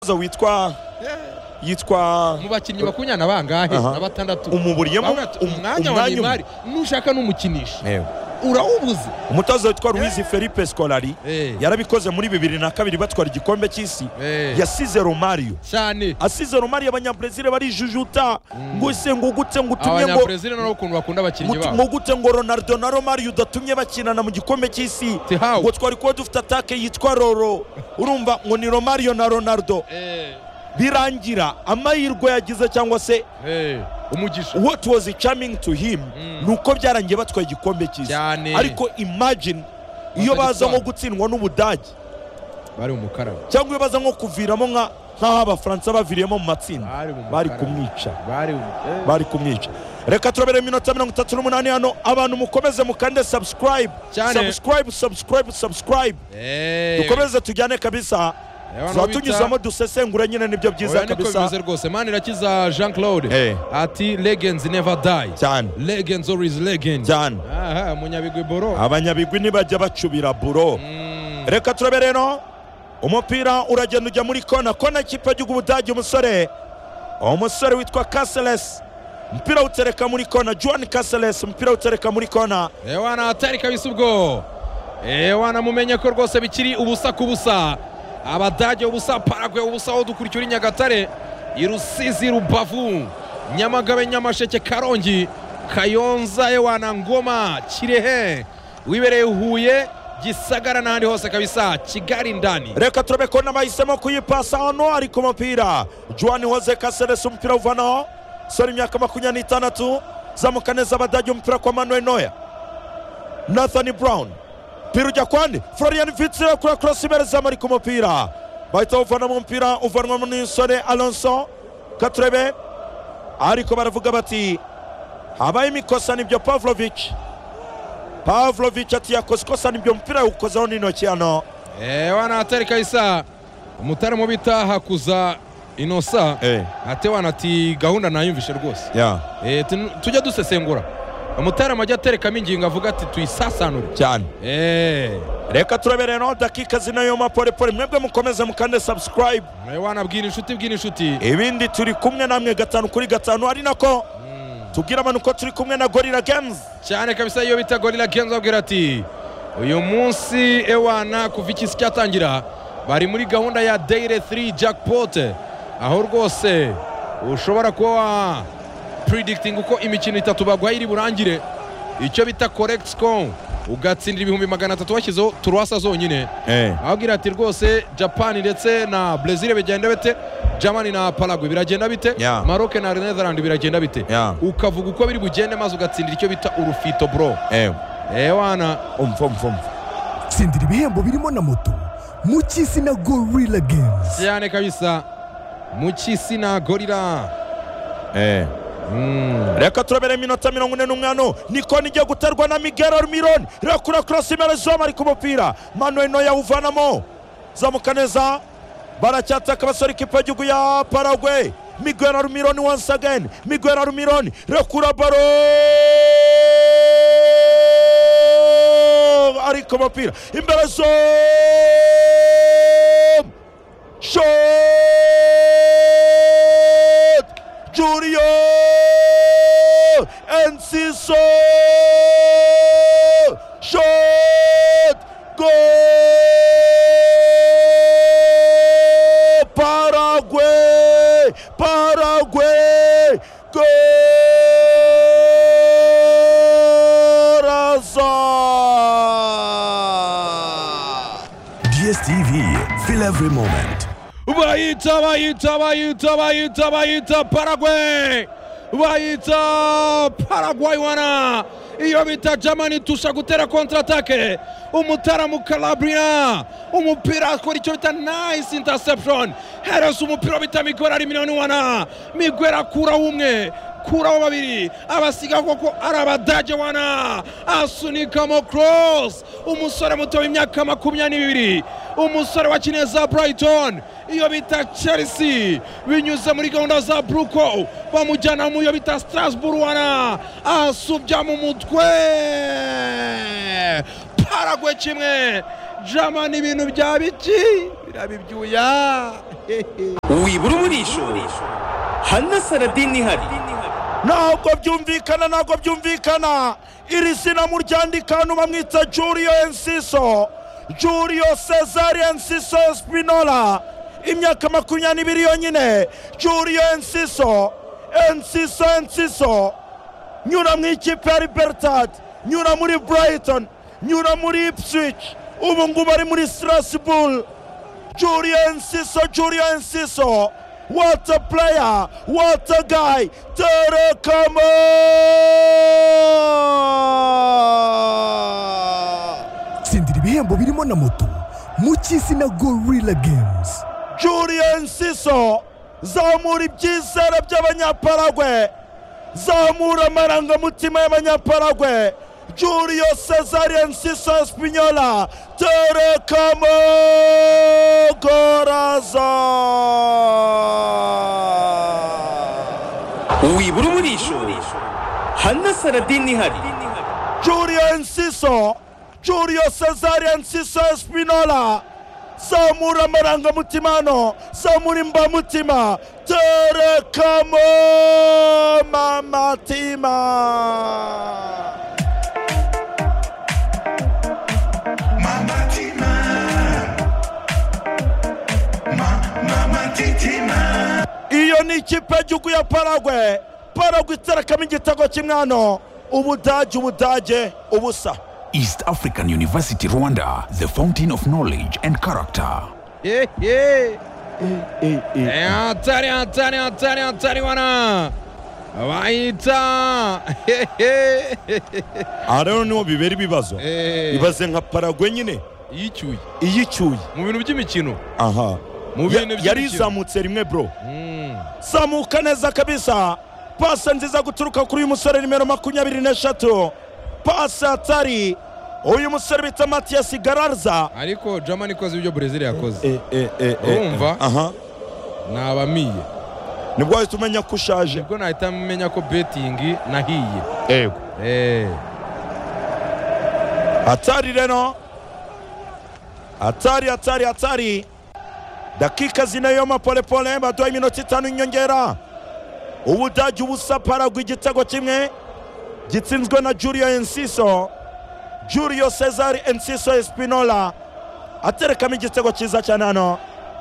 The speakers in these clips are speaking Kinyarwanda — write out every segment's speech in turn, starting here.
umutoza yitwa mu bakinnyi bakunyana bangahe na batandatu umuburiyemo umwanya wa Neymar nushaka n'umukinisha urawubuze. umutoza witwa Luis Felipe Scolari yarabikoze muri 2002 batwara igikombe cy'isi yasize Romario cyane asize Romario abanyabrazil barijujuta ngo ise ngo gute ngo utumye ngo abanyabrazil nabo kuntu bakunda abakinnyi babo ngo gute ngo Ronaldo na Romario udatumye bakinana mu gikombe cy'isi ngo twari ko dufite atake yitwa Roro urumva ngo ni Romario na Ronaldo birangira amahirwe yagize cyangwa se umugisha what was charming to him nuko byarangiye batwaye igikombe cy'isi ariko imagine iyo baza nko gutsindwa n'Ubudage bari umukara cyangwa iyo baza nko kuviramo nk'aho Abafaransa baviriyemo mu matsinda bari kumwica reka turabere iminota 38 hano abantu mukomeze mukande subscribe dukomeze tujyane kabisa Zatunyuzamo dusesengura nyine nibyo byiza kabisa. Niko rwose Manirakiza Jean Claude ati legends never die. Legends always legend. Aha munyabigwi boro. Abanyabigwi nibajya bacubira buro. Reka turabere no. Umupira uragenda ujya muri kona ikipe y'Ubudage umusore witwa Caceres. Mpira utereka muri kona Juan Caceres mpira utereka muri kona. Ewana atari kabisa ubwo. Ewana mumenye ko rwose bikiri ubusa kubusa. Abadage ubusa Paraguay ubusa aho dukurikira Nyagatare Irusizi Rubavu Nyamagabe Nyamasheke Karongi Kayonza Ewana Ngoma Kirehe wibereye Huye Gisagara n'ahandi hose kabisa Kigali ndani. Reka turabe ko nabahisemo kuyipasa hano ariko umupira Juan Jose Caceres umupira uvanaho sori imyaka 26 zamuka neza Abadage umupira kwa Manuel Neuer Nathan Brown Piruja kwandi Florian Wirtz kuri cross ibereza muri kumupira bahita uvana mu mpira uvanwa mu Nisone Alonso Katrebe ariko baravuga bati habaye imikosa nibyo Pavlovic ati yakoze ikosa nibyo mpira ukozaho n'intoki hano wana atari kaisa umutara mu bita Hakuza Inosa ate wana ati gahunda nayumvishe rwose tujya dusesengura umutara majya aterekamo ingingo avuga ati tuyisasanure cyane reka turabere no dakika zinayo mapore mwebwe mukomeze mukande subscribe wana bwira inshuti ibindi turi kumwe namwe 5-5 ari nako tugira abantu ko turi kumwe na Gorilla Games cyane kabisa iyo bita Gorilla Games abwira ati uyu munsi ewana kuva iki cyatangira bari muri gahunda ya Daily 3 Jackpot aho rwose ushobora kuba predicting uko imikino 3 bagwaye iri burangire icyo bita correct score ugatsindira 300 washyizeho turwasa zonyine abwira ati rwose Japan ndetse na Brazil bigenda bite Germany na Paraguay biragenda bite Maroc na Netherlands biragenda bite ukavuga uko biri bugende maze ugatsindira icyo bita urufito bro wana tsindira ibihembo birimo na moto mu cy'isi na Gorilla Games cyane kabisa mu cy'isi na Gorilla reka turabere iminota 41 niko nijye guterwa na Miguel Almiron rakura cross imerezo ari ku mupira Manuel Neuer uvanamo zamuka neza baracyataka basore ikipe y'Igihugu ya Paraguay Miguel Almiron once again Miguel Almiron rakura baro ari ku mupira imerezo shot Julio Enciso shot goal Paraguay Corazon DSTV feel every moment Bayita Paraguay Paraguay wana iyo bita Germany tusha gutera contre-attaque umutara mu Calabria umupira akora icyo bita nice interception hereza umupira bita Miguel Almiron wana Miguel akura umwe kuraho babiri abasiga koko arabadaje wana asunikamo cross umusore muto w'imyaka 22 umusore wakiniye za Brighton iyo bita Chelsea binyuze muri gahunda za Bruco bamujyana mu iyo bita Strasbourg wana asubya mu mutwe Paraguay kimwe Germany ibintu bya biki birabibyuya wibura umurisho hana Saladin ihari ntabwo byumvikana iri zina muryandika hano bamwita Julio Enciso Julio Cesar Enciso Espinola imyaka 22 yonyine Julio Enciso nyura mu ikipe ya Libertad nyura muri Brighton nyura muri Ipswich ubu ngubu ari muri Strasbourg Julio Enciso what a player what a guy Terekamo tsindira ibihembo birimo na moto mu cy'isi na Gorilla Games. Julio Enciso zamura ibyizere by'abanyaparagwe zamura amarangamutima y'abanyaparagwe Julio Cesar Enciso Espinola Terekamo Goraza wibura umurisho hana Saladin ihari Julio Enciso Julio Cesar Enciso Espinola zamura amarangamutima no zamura imbamutima Terekamo mamatima iyo ni ikipe y'igihugu ya Paraguay iterekamo igitego kimwe hano Ubudage ubusa. East African University Rwanda, the fountain of knowledge and character. Hatari wana waita rero niho bibera ibibazo ibaze nka Paraguay nyine iyicyuye mu bintu by'imikino aha yari izamutse rimwe bro zamuka neza kabisa pasi nziza guturuka kuri uyu musore nimero 23 pasi atari uyu musore bita Matias Gararza ariko Germany koze ibyo Brazil yakoze urumva nabamiye nibwo wahita umenya ko ushaje nibwo nahita menya ko betting nahiye yego atari reno atari dakika zinayoma pole baduha iminota 5 inyongera Ubudage ubusa Paraguay igitego kimwe gitsinzwe na Julio Cesar Enciso Espinola aterekamo igitego cyiza cyane hano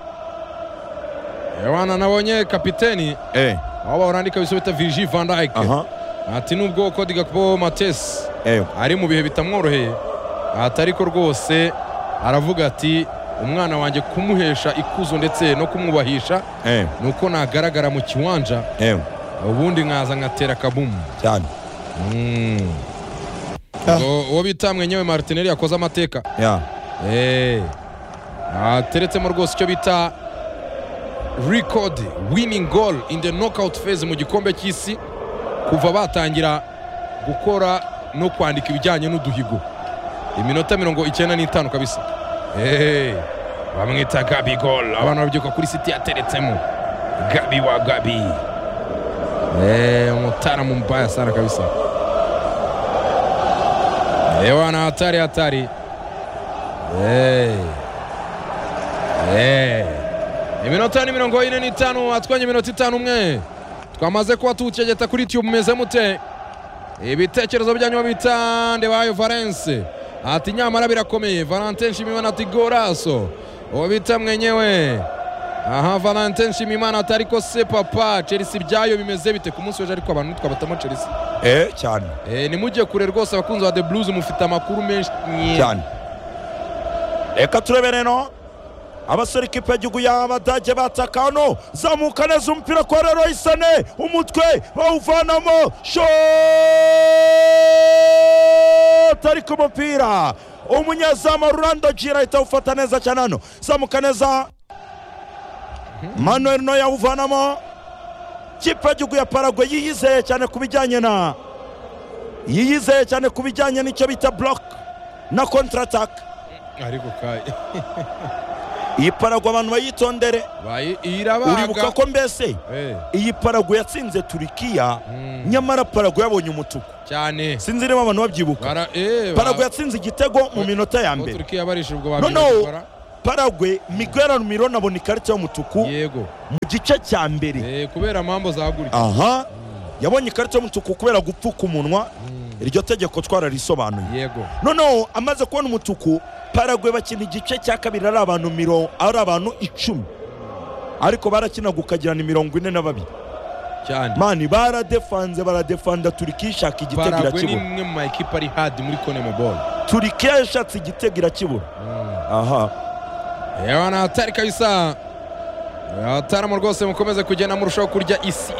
Ewana nabonye kapiteni aba urandika bisubita Virgil van Dijk ati nubwo Cody Gakpo Mates ari mu bihe bitamworoheye atariko rwose aravuga ati umwana wanjye kumuhesha ikuzo ndetse no kumwubahisha nuko nagaragara mu kiwanja ubundi nkaza ngatera kabumu cyane uwo bita mwenyewe Martinelli yakoze amateka ateretsemo rwose icyo bita record winning goal in the knockout phase mu gikombe cy'isi kuva batangira gukora no kwandika ibijyanye n'uduhigo iminota 95 kabisa bamwita Gabi goal abantu babyuka kuri City yateretsemo Gabi wa Gabi umutaramu mbaya sana kabisa wana hatari iminota 45 atwanye iminota 5 umwe twamaze kuba tucegeta kuri tube meze mute ibitekerezo byanyu bita Ndebayo Valence ati nyamara birakomeye Valentin Nshimiyimana ati goraso uwo bita mwenyewe Valentin Nshimiyimana atari ko se papa Chelsea byayo bimeze bite ku munsi weje ariko abantu twabatamo Chelsea cyane ni mujye kure rwose abakunzi ba The Blues mufite amakuru menshi cyane reka turebere no abasore ikipe y'igihugu y'Abadage bataka hano zamuka neza umupira kwa Leroy Sané umutwe bawuvanamo shot ariko umupira umunyezamu Rolando Gira ahita ufata neza cyane hano zamuka neza Manuel Neuer yawuvanamo ikipe y'igihugu ya Paraguay yiyizeye cyane kubijyanye n'icyo bita block na counter attack ariko kai iyi Paraguay abantu bayitondere uribuka ko mbese iyi Paraguay yatsinze Turikiya nyamara Paraguay yabonye umutuku cyane sinzi niba abantu babyibuka Paraguay yatsinze igitego mu minota ya mbere Turikiya barishije ubwo babikora Paraguay Miguel Almiron abona ikarita y'umutuku yego mu gice cya mbere kubera mpambo zagurika yabonye ikarita y'umutuku kubera gupfuka umunwa iryo tegeko twararisobanuye yego noneho amaze kubona umutuku Paraguay bakina igice cya kabiri ari abantu 10 ariko barakinaga ukagirana 42 cyane mani baradefanda Turikiya ishaka igitego irakibura Paraguay ni imwe mu makipe ari hard muri CONMEBOL Turikiya yashatse igitego irakibura yewe na hatari kabisa ataramo rwose mukomeze kugenda murushaho kurya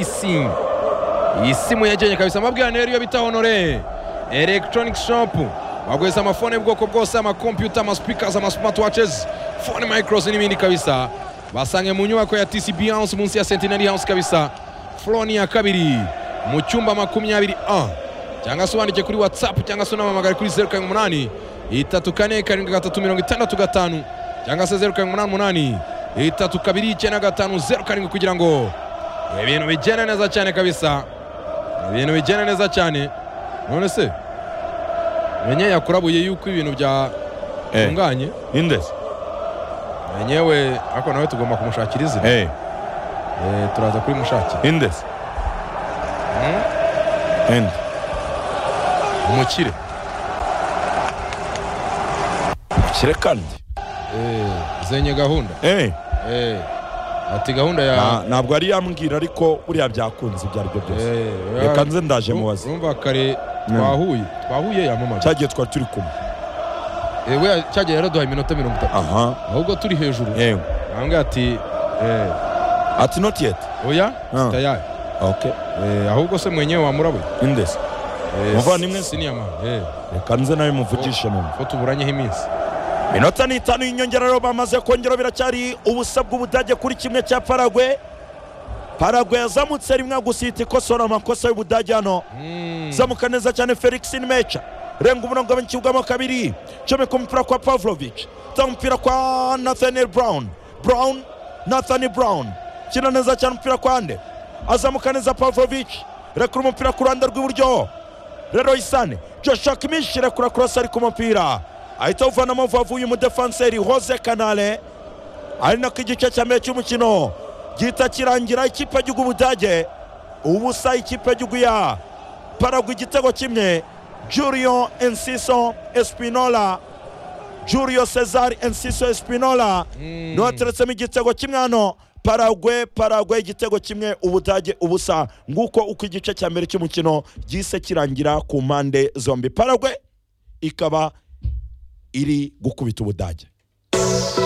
isi muyegenye kabisa mabwira rero iyo bita Honore Electronic Shop bagweza amafone y'ubwoko bwose amakompyuta amaspikers amasmartwatches phone micros n'ibindi kabisa basange mu nyubako ya TCB House munsi ya Centenary House kabisa floor ya kabiri mu cyumba 20 cyangwa se wandike kuri WhatsApp cyangwa se unamamagara kuri 088 34365 cyangwa se 088 32950 kugira ngo ibintu bigenda neza cyane kabisa ibintu bigenda neza cyane none se menye yakurabuye yuko ibintu bya tunganye indese menyewe ako nawe tugomba kumushakira izina turaza kuri mushakira indese umukire kandi zenye gahunda ati gahunda ya ntabwo ari yambwira ariko buriya byakunze ibyo ari byo byose reka nze ndaje mubaze urumva kare twahuye yamamaza cyagiye twari turi kumwe we cyagiye yaraduhaye iminota 30 ahubwo turi hejuru nambwe ati not yet oya tayari ahubwo se mwenyewe wamurabuye indese muvandimwe senior man reka nze nawe muvugishe mu ko tuburanyeho iminsi minota 5 y'inyongera rero bamaze kongera biracyari ubusa bw'Ubudage kuri kimwe cya Paraguay yazamutse rimwe gusita ikosora amakosa y'Ubudage hano zamuka neza cyane Felix Nmecha renga umurongo w'ikibuga kabiri cyo ku mpira kwa Pavlovic mpira kwa Nathaniel Brown kina neza cyane mpira kwa ande azamuka neza Pavlovic rekura umupira ku ruhande rw'iburyo rero Isane Joshua Kimmich rekura cross ari ku mupira ahita uvanamo vavuye umudefanseri Jose Canale ari nako igice cya mbere cy'umukino gihita kirangira ikipe y'igihugu Ubudage ubusa ikipe y'igihugu ya Paraguay igitego kimwe Julio Cesar Enciso Espinola niwe wateretsemo igitego kimwe hano Paraguay igitego kimwe Ubudage ubusa nguko uko igice cya mbere cy'umukino gise kirangira ku mpande zombi Paraguay ikaba iri gukubita Ubudage